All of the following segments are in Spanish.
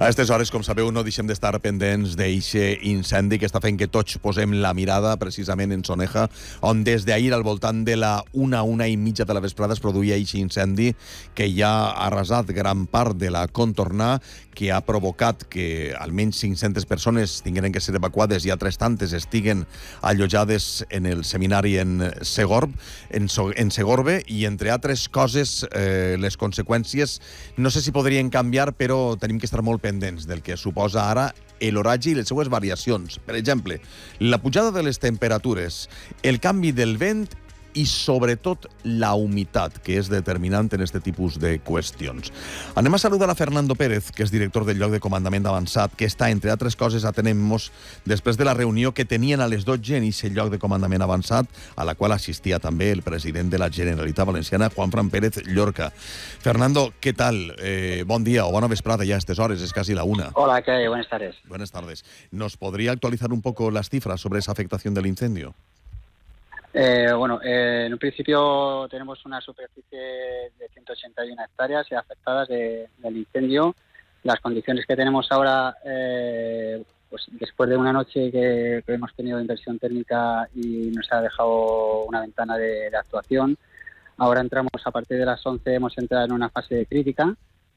A aquestes hores, com sabeu, no deixem d'estar pendents d'eixe incendi que està fent que tots posem la mirada precisament en Soneja, on des d'ahir al voltant de la una i mitja de la vesprada es produïa eixe incendi que ja ha arrasat gran part de la contornà, que ha provocat que almenys 500 persones tingueren que ser evacuades i altres tantes estiguen allotjades en el seminari en Segorbe, i entre altres coses les conseqüències no sé si podrien canviar, però tenim que estar molt pendents del que suposa ara l'oratge i les seues variacions. Per exemple, la pujada de les temperatures, el canvi del vent i, sobretot, la humitat, que és determinant en aquest tipus de qüestions. Anem a saludar a Fernando Pérez, que és director del lloc de comandament avançat, que està, entre altres coses, atenent-nos després de la reunió que tenien a les 12 en aquest lloc de comandament avançat, a la qual assistia també el president de la Generalitat Valenciana, Juanfran Pérez Llorca. Fernando, ¿qué tal? Bon día o bona vesprada ya a estas horas, es casi la una. Hola, ¿qué hay? Buenas tardes. Buenas tardes. ¿Nos podría actualizar un poco las cifras sobre esa afectación del incendio? En un principio tenemos una superficie de 181 hectáreas afectadas del incendio. Las condiciones que tenemos ahora, pues después de una noche que hemos tenido inversión térmica y nos ha dejado una ventana de actuación, ahora entramos a partir de las 11, hemos entrado en una fase crítica,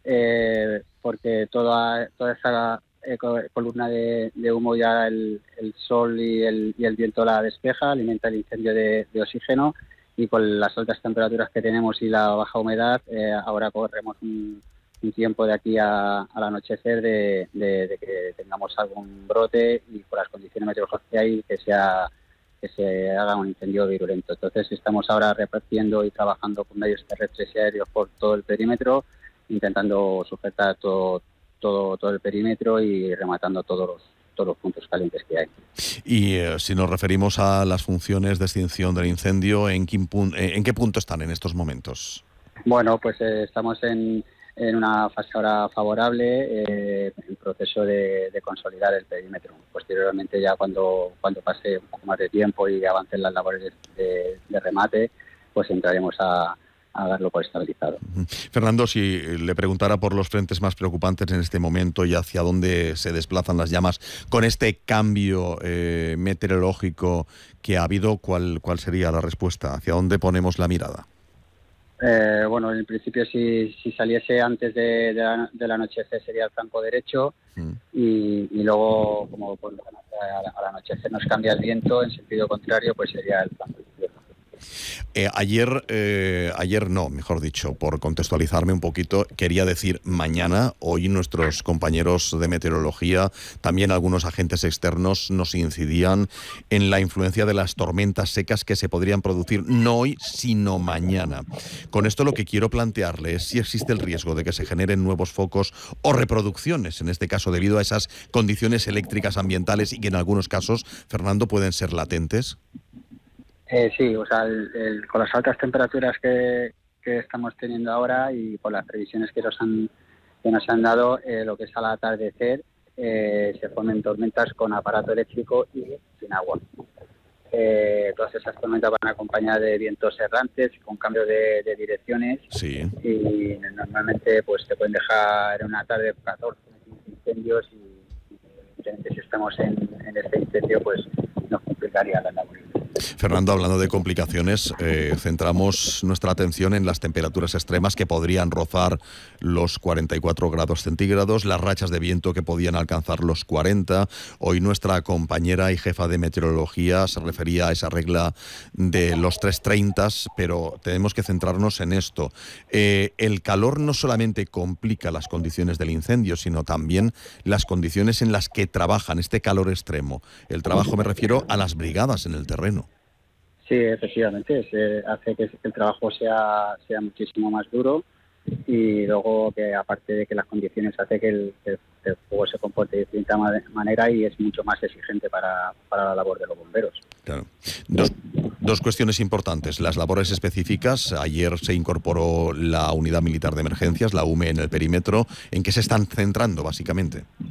porque toda esa columna de humo ya el sol y el viento la despeja, alimenta el incendio de oxígeno, y con las altas temperaturas que tenemos y la baja humedad, ahora corremos un tiempo de aquí al anochecer de que tengamos algún brote, y por las condiciones meteorológicas que hay, que se haga un incendio virulento. Entonces estamos ahora repartiendo y trabajando con medios terrestres y aéreos por todo el perímetro, intentando sujetar todo el perímetro y rematando todos los puntos calientes que hay. Y si nos referimos a las funciones de extinción del incendio, ¿en qué punto están en estos momentos? Bueno, pues estamos en una fase ahora favorable, en proceso de consolidar el perímetro. Posteriormente, ya cuando pase un poco más de tiempo y avancen las labores de remate, pues entraremos a darlo por estabilizado. Fernando, si le preguntara por los frentes más preocupantes en este momento y hacia dónde se desplazan las llamas con este cambio meteorológico que ha habido, ¿cuál sería la respuesta? ¿Hacia dónde ponemos la mirada? En principio, si saliese antes del anochecer sería el flanco derecho, y luego, como al anochecer nos cambia el viento en sentido contrario, pues sería el flanco izquierdo. Ayer no, mejor dicho, por contextualizarme un poquito, quería decir mañana. Hoy nuestros compañeros de meteorología, también algunos agentes externos, nos incidían en la influencia de las tormentas secas que se podrían producir no hoy, sino mañana. Con esto lo que quiero plantearle es si existe el riesgo de que se generen nuevos focos o reproducciones, en este caso debido a esas condiciones eléctricas ambientales y que en algunos casos, Fernando, pueden ser latentes. Sí, con las altas temperaturas que estamos teniendo ahora y por las previsiones que nos han dado, lo que es al atardecer, se formen tormentas con aparato eléctrico y sin agua. Todas esas tormentas van acompañadas de vientos errantes, con cambio de direcciones. Sí. Y normalmente pues se pueden dejar en una tarde 14 incendios, y evidentemente si estamos en este incendio, pues nos complicaría la labor. Fernando, hablando de complicaciones, centramos nuestra atención en las temperaturas extremas que podrían rozar los 44 grados centígrados, las rachas de viento que podían alcanzar los 40. Hoy nuestra compañera y jefa de meteorología se refería a esa regla de los 330, pero tenemos que centrarnos en esto. El calor no solamente complica las condiciones del incendio, sino también las condiciones en las que trabajan, este calor extremo. El trabajo me refiero a las brigadas en el terreno. Sí, efectivamente, hace que el trabajo sea muchísimo más duro, y luego que aparte de que las condiciones hace que el fuego se comporte de distinta manera y es mucho más exigente para la labor de los bomberos. Claro. Dos cuestiones importantes. Las labores específicas. Ayer se incorporó la Unidad Militar de Emergencias, la UME, en el perímetro. ¿En qué se están centrando, básicamente?